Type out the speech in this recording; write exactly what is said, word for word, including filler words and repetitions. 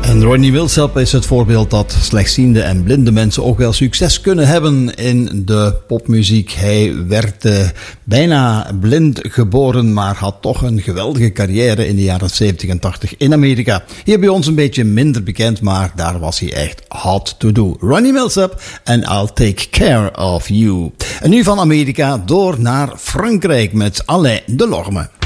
Ronnie Milsap is het voorbeeld dat slechtziende en blinde mensen ook wel succes kunnen hebben in de popmuziek. Hij werd uh, bijna blind geboren, maar had toch een geweldige carrière in de jaren zeventig en tachtig in Amerika. Hier bij ons een beetje minder bekend, maar daar was hij echt hot to do. Ronnie Milsap en I'll Take Care of You. En nu van Amerika door naar Frankrijk met Alain Delorme.